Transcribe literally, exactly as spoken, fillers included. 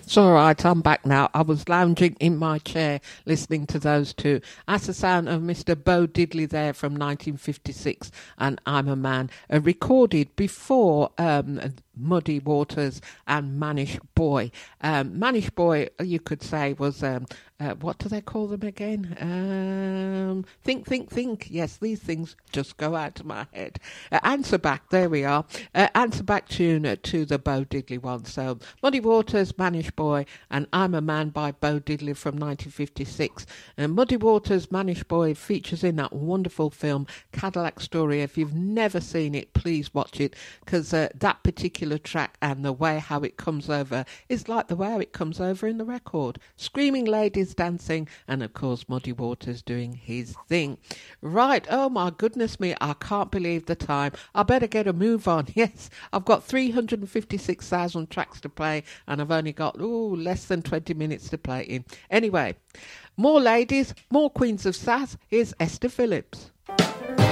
It's all right, I'm back now. I was lounging in my chair listening to those two. That's the sound of Mister Bo Diddley there from nineteen fifty-six, and I'm a Man, uh, recorded before um, Muddy Waters and Mannish Boy. Um, Mannish Boy, you could say, was, um, uh, what do they call them again? Um, think, think, think. Yes, these things just go out of my head. Uh, answer back, there we are. Uh, answer back tune uh, to the Bo Diddley one. So, Muddy Waters, Mannish Boy, and I'm a Man by Bo Diddley from nineteen fifty-six. And Muddy Waters, Mannish Boy features in that wonderful film Cadillac Story. If you've never seen it, please watch it, because uh, that particular track and the way how it comes over is like the way how it comes over in the record. Screaming ladies dancing, and of course Muddy Waters doing his thing. Right, oh my goodness me, I can't believe the time. I better get a move on. Yes, I've got three hundred fifty-six thousand tracks to play, and I've only got ooh, less than twenty minutes to play in. Anyway, more ladies, more Queens of Sass. Here's Esther Phillips.